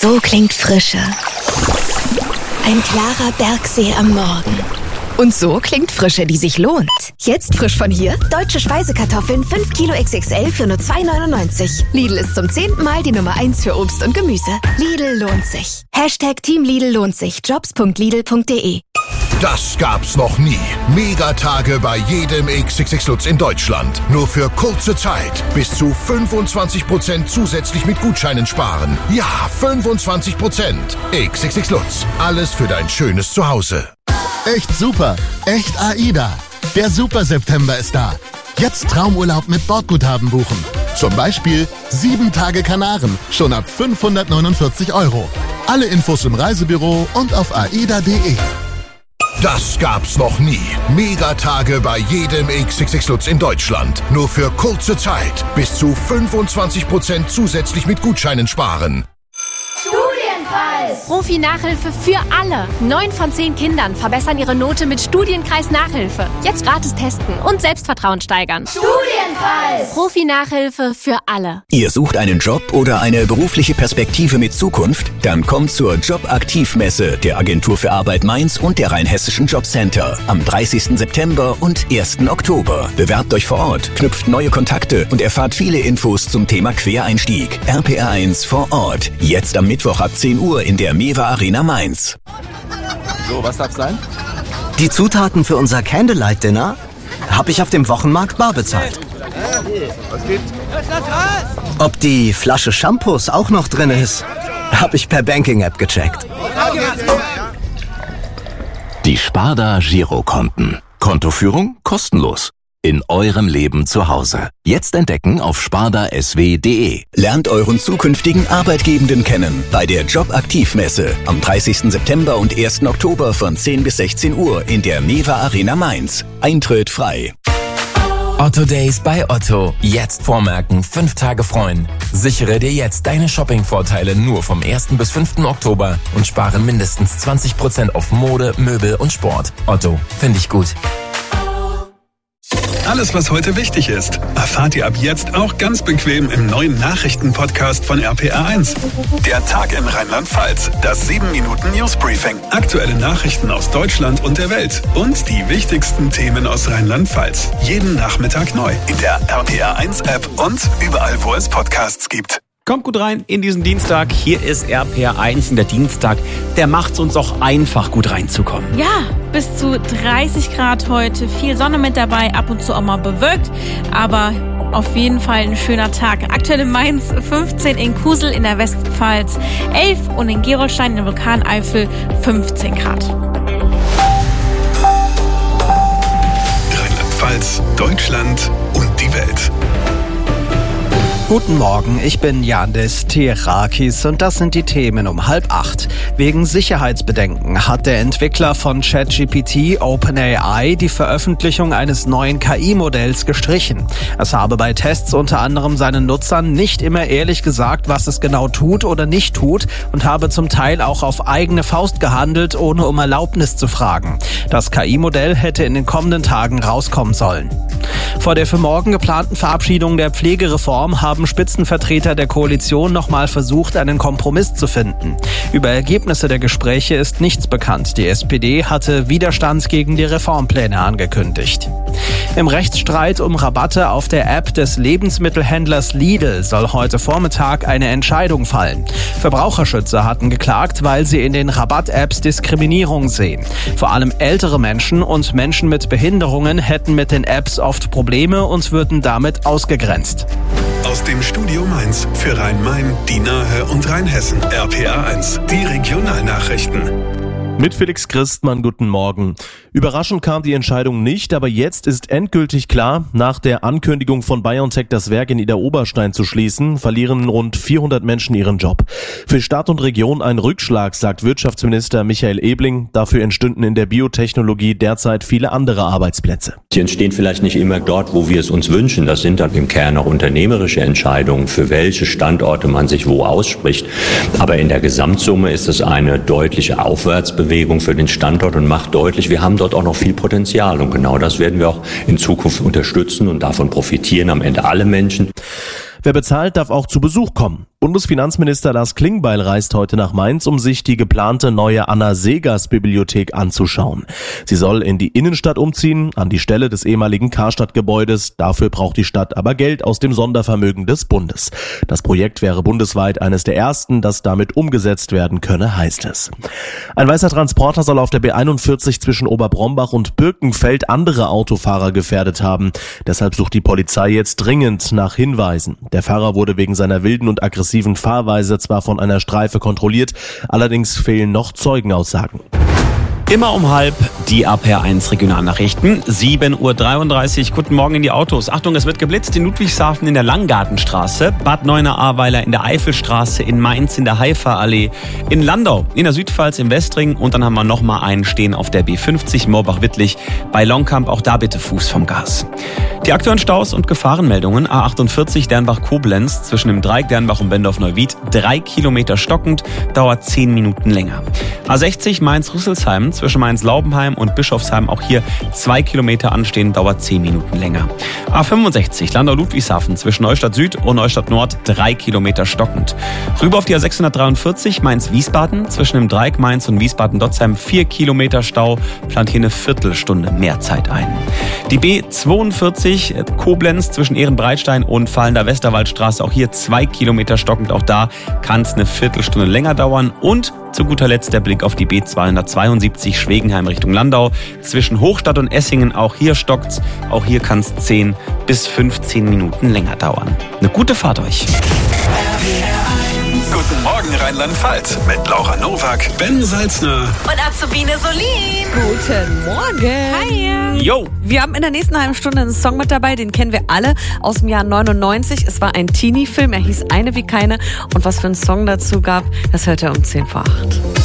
So klingt Frische. Ein klarer Bergsee am Morgen. Und so klingt Frische, die sich lohnt. Jetzt frisch von hier, deutsche Speisekartoffeln 5 Kilo XXL für nur 2,99. Lidl ist zum 10. Mal die Nummer 1 für Obst und Gemüse. Lidl lohnt sich. #Team Lidl lohnt sich. Jobs.lidl.de. Das gab's noch nie. Megatage bei jedem XXX Lutz in Deutschland. Nur für kurze Zeit. Bis zu 25% zusätzlich mit Gutscheinen sparen. Ja, 25%. XXX Lutz. Alles für dein schönes Zuhause. Echt super. Echt AIDA. Der Super September ist da. Jetzt Traumurlaub mit Bordguthaben buchen. Zum Beispiel 7 Tage Kanaren. Schon ab 549 €. Alle Infos im Reisebüro und auf aida.de. Das gab's noch nie. Megatage bei jedem XXX Lutz in Deutschland. Nur für kurze Zeit. Bis zu 25% zusätzlich mit Gutscheinen sparen. Profi-Nachhilfe für alle. 9 von 10 Kindern verbessern ihre Note mit Studienkreis Nachhilfe. Jetzt gratis testen und Selbstvertrauen steigern. Studienkreis! Profi-Nachhilfe für alle. Ihr sucht einen Job oder eine berufliche Perspektive mit Zukunft? Dann kommt zur Jobaktivmesse der Agentur für Arbeit Mainz und der Rheinhessischen Jobcenter am 30. September und 1. Oktober. Bewerbt euch vor Ort, knüpft neue Kontakte und erfahrt viele Infos zum Thema Quereinstieg. RPR1 vor Ort. Jetzt am Mittwoch ab 10 Uhr in der Mewa Arena Mainz. So, was darf's sein? Die Zutaten für unser Candlelight-Dinner habe ich auf dem Wochenmarkt bar bezahlt. Was gibt's? Ob die Flasche Shampoos auch noch drin ist, habe ich per Banking-App gecheckt. Die Sparda Girokonten. Kontoführung kostenlos. In eurem Leben zu Hause. Jetzt entdecken auf spardasw.de. Lernt euren zukünftigen Arbeitgebenden kennen bei der Jobaktivmesse am 30. September und 1. Oktober von 10 bis 16 Uhr in der Mewa Arena Mainz. Eintritt frei. Otto Days bei Otto. Jetzt vormerken, 5 Tage freuen. Sichere dir jetzt deine Shopping-Vorteile nur vom 1. bis 5. Oktober und spare mindestens 20% auf Mode, Möbel und Sport. Otto, finde ich gut. Alles, was heute wichtig ist, erfahrt ihr ab jetzt auch ganz bequem im neuen Nachrichtenpodcast von RPR1. Der Tag in Rheinland-Pfalz, das 7-Minuten-Newsbriefing, aktuelle Nachrichten aus Deutschland und der Welt und die wichtigsten Themen aus Rheinland-Pfalz. Jeden Nachmittag neu in der RPR1-App und überall, wo es Podcasts gibt. Kommt gut rein in diesen Dienstag. Hier ist RPR1 und der Dienstag, der macht es uns auch einfach, gut reinzukommen. Ja, bis zu 30 Grad heute, viel Sonne mit dabei, ab und zu auch mal bewölkt, aber auf jeden Fall ein schöner Tag. Aktuell in Mainz 15, in Kusel in der Westpfalz 11 und in Gerolstein in der Vulkaneifel 15 Grad. Rheinland-Pfalz, Deutschland und die Welt. Guten Morgen, ich bin Yandis Tirakis und das sind die Themen um 7:30. Wegen Sicherheitsbedenken hat der Entwickler von ChatGPT, OpenAI, die Veröffentlichung eines neuen KI-Modells gestrichen. Es habe bei Tests unter anderem seinen Nutzern nicht immer ehrlich gesagt, was es genau tut oder nicht tut und habe zum Teil auch auf eigene Faust gehandelt, ohne um Erlaubnis zu fragen. Das KI-Modell hätte in den kommenden Tagen rauskommen sollen. Vor der für morgen geplanten Verabschiedung der Pflegereform haben Spitzenvertreter der Koalition nochmal versucht, einen Kompromiss zu finden. Über Ergebnisse der Gespräche ist nichts bekannt. Die SPD hatte Widerstand gegen die Reformpläne angekündigt. Im Rechtsstreit um Rabatte auf der App des Lebensmittelhändlers Lidl soll heute Vormittag eine Entscheidung fallen. Verbraucherschützer hatten geklagt, weil sie in den Rabatt-Apps Diskriminierung sehen. Vor allem ältere Menschen und Menschen mit Behinderungen hätten mit den Apps oft Probleme und würden damit ausgegrenzt. Aus dem Studio Mainz für Rhein-Main, die Nahe und Rheinhessen. RPR1, die Regionalnachrichten. Mit Felix Christmann, guten Morgen. Überraschend kam die Entscheidung nicht, aber jetzt ist endgültig klar, nach der Ankündigung von BioNTech, das Werk in Idar-Oberstein zu schließen, verlieren rund 400 Menschen ihren Job. Für Stadt und Region ein Rückschlag, sagt Wirtschaftsminister Michael Ebling. Dafür entstünden in der Biotechnologie derzeit viele andere Arbeitsplätze. Sie entstehen vielleicht nicht immer dort, wo wir es uns wünschen. Das sind dann im Kern auch unternehmerische Entscheidungen, für welche Standorte man sich wo ausspricht. Aber in der Gesamtsumme ist es eine deutliche Aufwärtsbewegung für den Standort und macht deutlich, wir haben dort auch noch viel Potenzial. Und genau das werden wir auch in Zukunft unterstützen und davon profitieren am Ende alle Menschen. Wer bezahlt, darf auch zu Besuch kommen. Bundesfinanzminister Lars Klingbeil reist heute nach Mainz, um sich die geplante neue Anna-Seghers-Bibliothek anzuschauen. Sie soll in die Innenstadt umziehen, an die Stelle des ehemaligen Karstadt-Gebäudes. Dafür braucht die Stadt aber Geld aus dem Sondervermögen des Bundes. Das Projekt wäre bundesweit eines der ersten, das damit umgesetzt werden könne, heißt es. Ein weißer Transporter soll auf der B41 zwischen Oberbrombach und Birkenfeld andere Autofahrer gefährdet haben. Deshalb sucht die Polizei jetzt dringend nach Hinweisen. Der Fahrer wurde wegen seiner wilden und aggressiven Fahrweise zwar von einer Streife kontrolliert, allerdings fehlen noch Zeugenaussagen. Immer um 12:30 die RPR1 Regionalnachrichten, 7:33 Uhr. Guten Morgen in die Autos. Achtung, es wird geblitzt in Ludwigshafen in der Langgartenstraße, Bad Neuenahr-Ahrweiler in der Eifelstraße, in Mainz in der Haifa-Allee, in Landau, in der Südpfalz im Westring und dann haben wir nochmal einen stehen auf der B50 Moorbach-Wittlich bei Longkamp. Auch da bitte Fuß vom Gas. Die aktuellen Staus und Gefahrenmeldungen: A48 Dernbach-Koblenz zwischen dem Dreieck Dernbach und Bendorf-Neuwied 3 Kilometer stockend, dauert 10 Minuten länger. A60 Mainz-Rüsselsheim zwischen Mainz-Laubenheim und Bischofsheim, auch hier 2 Kilometer anstehen, dauert 10 Minuten länger. A65 Landau-Ludwigshafen zwischen Neustadt Süd und Neustadt Nord 3 Kilometer stockend. Rüber auf die A643 Mainz-Wiesbaden zwischen dem Dreieck Mainz und Wiesbaden-Dotzheim 4 Kilometer Stau, plant hier eine Viertelstunde mehr Zeit ein. Die B42 Koblenz zwischen Ehrenbreitstein und Fallender Westerwaldstraße, auch hier 2 Kilometer stockend, auch da kann es eine Viertelstunde länger dauern. Und zu guter Letzt der Blick auf die B272 Schwegenheim Richtung Landau zwischen Hochstadt und Essingen, auch hier stockt's, auch hier kann es 10 bis 15 Minuten länger dauern. Eine gute Fahrt euch. Guten Morgen Rheinland-Pfalz mit Laura Nowak, Ben Salzner und Azubine Solin. Guten Morgen. Hi. Yo. Wir haben in der nächsten halben Stunde einen Song mit dabei, den kennen wir alle aus dem Jahr 99. Es war ein Teenie-Film, er hieß Eine wie keine. Und was für einen Song dazu gab, das hört ihr um 7:50.